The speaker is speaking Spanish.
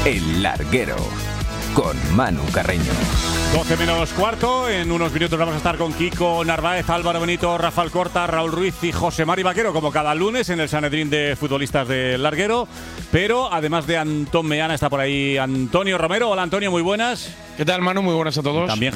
El Larguero, con Manu Carreño. 12 menos cuarto. En unos minutos vamos a estar con Kiko Narváez, Álvaro Benito, Rafael Corta, Raúl Ruiz y José Mari Vaquero, como cada lunes en el Sanedrín de futbolistas del Larguero. Pero además de Antón Meana, está por ahí Antonio Romero. Hola, Antonio, muy buenas. ¿Qué tal, Manu? Muy buenas a todos. También